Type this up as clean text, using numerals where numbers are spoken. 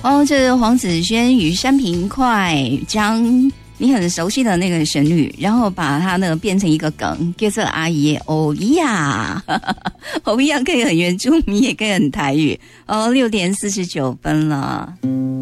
哦，这是黄子轩与山平快将你很熟悉的那个旋律，然后把它呢变成一个梗，叫做阿姨哦呀，哦呀可以很原住民，也可以很台语。哦，6:49了。